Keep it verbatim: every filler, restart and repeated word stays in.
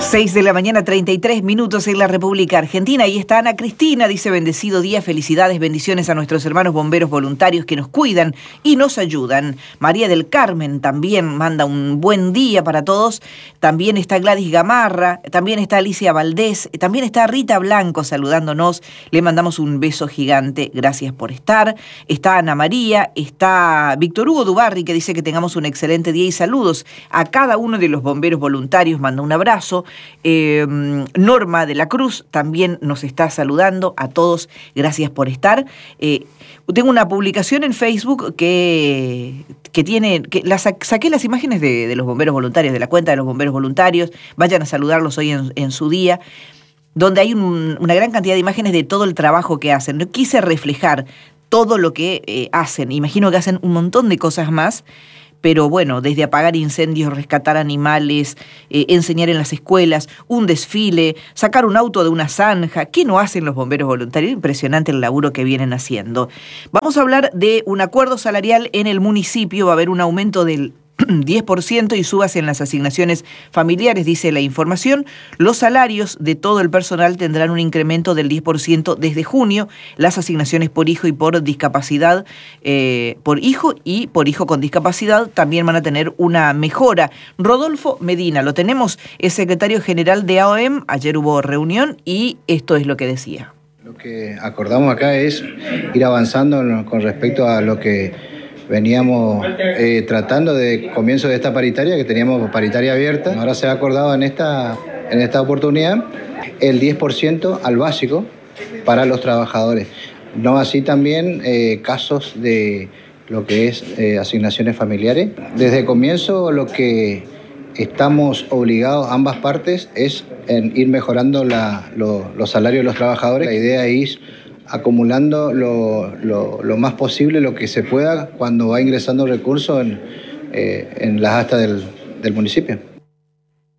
seis de la mañana, treinta y tres minutos en la República Argentina. Ahí está Ana Cristina, dice: bendecido día, felicidades, bendiciones a nuestros hermanos bomberos voluntarios que nos cuidan y nos ayudan. María del Carmen también manda un buen día para todos. También está Gladys Gamarra, también está Alicia Valdés, también está Rita Blanco saludándonos. Le mandamos un beso gigante, gracias por estar. Está Ana María, está Víctor Hugo Dubarri, que dice que tengamos un excelente día y saludos a cada uno de los bomberos voluntarios. Manda un abrazo. Eh, Norma de la Cruz también nos está saludando a todos, gracias por estar. Eh, tengo una publicación en Facebook que, que tiene, que la sa saqué las imágenes de, de los bomberos voluntarios, de la cuenta de los bomberos voluntarios, vayan a saludarlos hoy en, en su día, donde hay un, una gran cantidad de imágenes de todo el trabajo que hacen. No quise reflejar todo lo que eh, hacen, imagino que hacen un montón de cosas más. Pero bueno, desde apagar incendios, rescatar animales, eh, enseñar en las escuelas, un desfile, sacar un auto de una zanja. ¿Qué no hacen los bomberos voluntarios? Impresionante el laburo que vienen haciendo. Vamos a hablar de un acuerdo salarial en el municipio. Va a haber un aumento del diez por ciento y subas en las asignaciones familiares, dice la información. Los salarios de todo el personal tendrán un incremento del diez por ciento desde junio. Las asignaciones por hijo y por discapacidad, eh, por hijo y por hijo con discapacidad, también van a tener una mejora. Rodolfo Medina, lo tenemos, es secretario general de A O E M. Ayer hubo reunión y esto es lo que decía. Lo que acordamos acá es ir avanzando con respecto a lo que veníamos eh, tratando de comienzo de esta paritaria, que teníamos paritaria abierta. Ahora se ha acordado en esta, en esta oportunidad el diez por ciento al básico para los trabajadores. No así también eh, casos de lo que es eh, asignaciones familiares. Desde el comienzo lo que estamos obligados ambas partes es en ir mejorando la, lo, los salarios de los trabajadores. La idea es acumulando lo, lo, lo más posible, lo que se pueda, cuando va ingresando recursos en, eh, en las astas del, del municipio.